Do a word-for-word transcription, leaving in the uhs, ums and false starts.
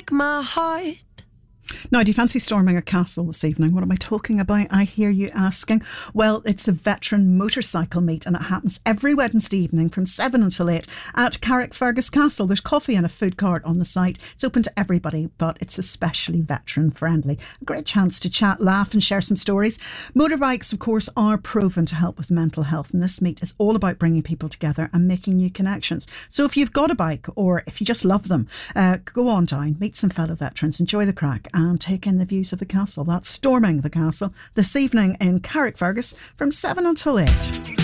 break my heart. Now, do you fancy storming a castle this evening? What am I talking about, I hear you asking? Well, it's a veteran motorcycle meet and it happens every Wednesday evening from seven until eight at Carrickfergus Castle. There's coffee and a food court on the site. It's open to everybody, but it's especially veteran friendly. A great chance to chat, laugh and share some stories. Motorbikes, of course, are proven to help with mental health, and this meet is all about bringing people together and making new connections. So if you've got a bike or if you just love them, uh, go on down, meet some fellow veterans, enjoy the crack and take in the views of the castle. That's Storming the Castle this evening in Carrickfergus from seven until eight.